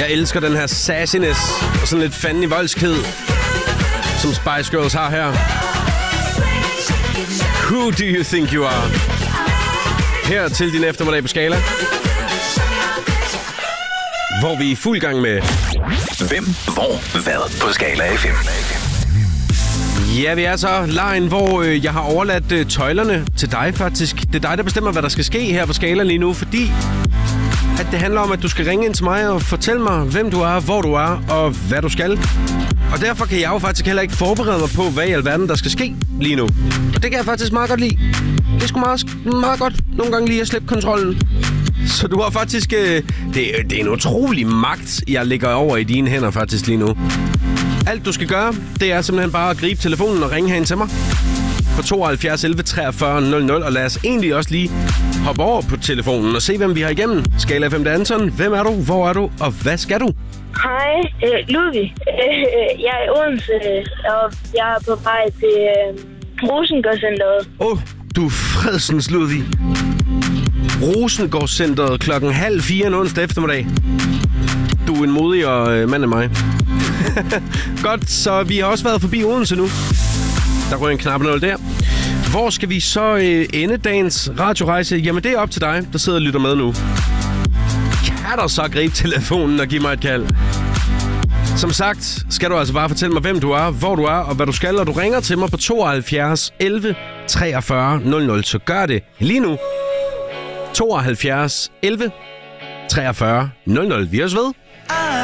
Jeg elsker den her sassiness og sådan lidt fanden i voldsked, som Spice Girls har her. Who do you think you are? Her til din eftermiddag på Skala, hvor vi er i fuld gang med Hvem, hvor, hvad på Skala FM. Ja, vi er så lejen, hvor jeg har overladt tøjlerne til dig faktisk. Det er dig, der bestemmer, hvad der skal ske her på Skala lige nu, fordi at det handler om, at du skal ringe ind til mig og fortælle mig, hvem du er, hvor du er og hvad du skal. Og derfor kan jeg jo faktisk heller ikke forberede mig på, hvad i alverden der skal ske lige nu. Og det kan jeg faktisk meget godt lide. Det er sgu meget godt nogle gange lige at slippe kontrollen. Så du har faktisk... Det er en utrolig magt, jeg lægger over i dine hænder faktisk lige nu. Alt du skal gøre, det er simpelthen bare at gribe telefonen og ringe herind til mig på 72 11 43 00, og lad os egentlig også lige hoppe over på telefonen og se, hvem vi har igennem. Skala FM, det er Anton. Hvem er du? Hvor er du? Og hvad skal du? Hej, Ludvig. Jeg er i Odense, og jeg er på vej til Rosengårdscenteret. Du er fredsens Ludvig. Rosengårdscenteret 3:30 en onsdag eftermiddag. Du er en modigere mand end mig. Godt, så vi har også været forbi Odense nu. Der rører en knappenål der. Hvor skal vi så ende dagens radiorejse? Jamen, det er op til dig, der sidder og lytter med nu. Kan du så gribe telefonen og give mig et kald? Som sagt, skal du altså bare fortælle mig, hvem du er, hvor du er og hvad du skal. Og du ringer til mig på 72 11 43 00. Så gør det lige nu. 72 11 43 00. Vi høres ved.